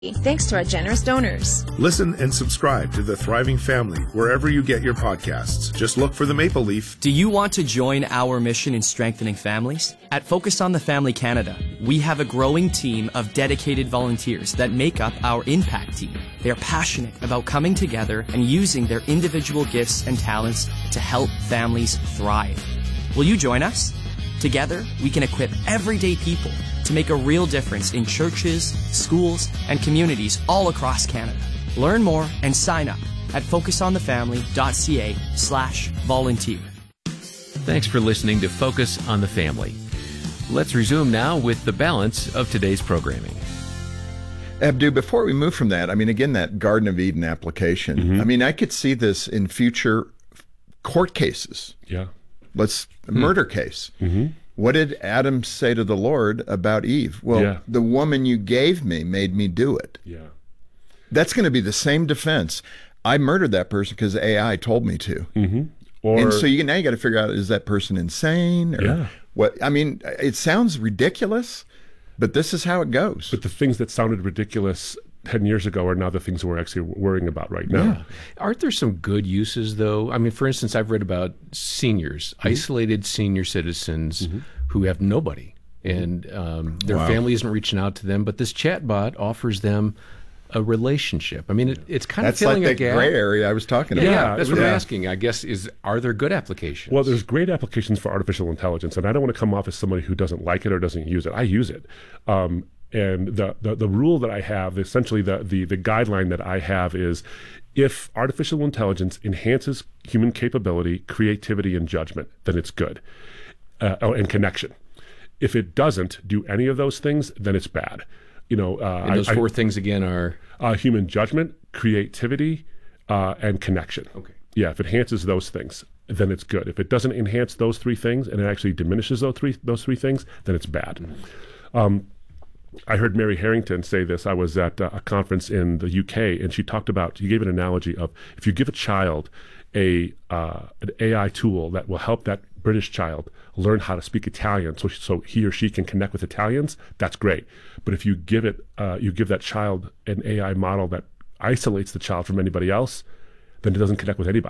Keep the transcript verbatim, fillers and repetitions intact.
Thanks to our generous donors. Listen and subscribe to The Thriving Family wherever you get your podcasts. Just look for the Maple Leaf. Do you want to join our mission in strengthening families? At Focus on the Family Canada, we have a growing team of dedicated volunteers that make up our impact team. They are passionate about coming together and using their individual gifts and talents to help families thrive. Will you join us? Together, we can equip everyday people to make a real difference in churches, schools, and communities all across Canada. Learn more and sign up at focusonthefamily.ca slash volunteer. Thanks for listening to Focus on the Family. Let's resume now with the balance of today's programming. Abdu, before we move from that, I mean, again, that Garden of Eden application, mm-hmm. I mean, I could see this in future court cases. Yeah. Let's, a murder mm. case. Mm-hmm. What did Adam say to the Lord about Eve? Well, yeah. the woman you gave me made me do it. Yeah. That's going to be the same defense. I murdered that person because A I told me to. Mm-hmm. Or, and so you now you got to figure out, is that person insane? Or yeah. what? I mean, it sounds ridiculous, but this is how it goes. But the things that sounded ridiculous ten years ago are now the things we're actually worrying about right now. Yeah. Aren't there some good uses, though? I mean, for instance, I've read about seniors, mm-hmm. isolated senior citizens mm-hmm. who have nobody, and um, their wow. family isn't reaching out to them, but this chatbot offers them a relationship. I mean, it, it's kind that's of filling like a gap. That's like the gray area I was talking yeah, about. Yeah, that's what yeah. I'm asking, I guess, is are there good applications? Well, there's great applications for artificial intelligence, and I don't want to come off as somebody who doesn't like it or doesn't use it. I use it. Um, And the, the, the rule that I have, essentially the, the, the guideline that I have is if artificial intelligence enhances human capability, creativity, and judgment, then it's good, uh, oh, and connection. If it doesn't do any of those things, then it's bad. You know, uh, and those I, four I, things again are? Uh, human judgment, creativity, uh, and connection. Okay. Yeah, if it enhances those things, then it's good. If it doesn't enhance those three things and it actually diminishes those three, those three things, then it's bad. Mm-hmm. Um, I heard Mary Harrington say this. I was at a conference in the U K, and she talked about, she gave an analogy of if you give a child a uh, an A I tool that will help that British child learn how to speak Italian so, so he or she can connect with Italians, that's great. But if you give it, uh, you give that child an A I model that isolates the child from anybody else, then it doesn't connect with anybody.